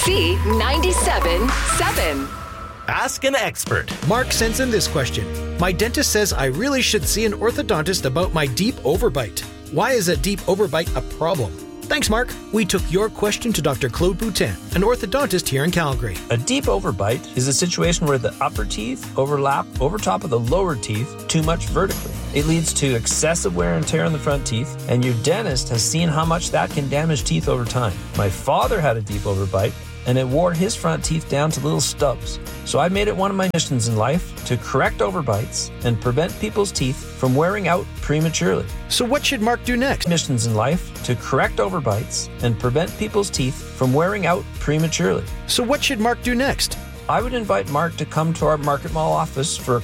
CFC 97.7. Ask an expert. Mark sends in this question. My dentist says I really should see an orthodontist about my deep overbite. Why is a deep overbite a problem? Thanks, Mark. We took your question to Dr. Claude Boutin, an orthodontist here in Calgary. A deep overbite is a situation where the upper teeth overlap over top of the lower teeth too much vertically. It leads to excessive wear and tear on the front teeth, and your dentist has seen how much that can damage teeth over time. My father had a deep overbite, and it wore his front teeth down to little stubs. So I made it one of my missions in life to correct overbites and prevent people's teeth from wearing out prematurely. So what should Mark do next? Missions in life to correct overbites and prevent people's teeth from wearing out prematurely. So what should Mark do next? I would invite Mark to come to our Market Mall office for a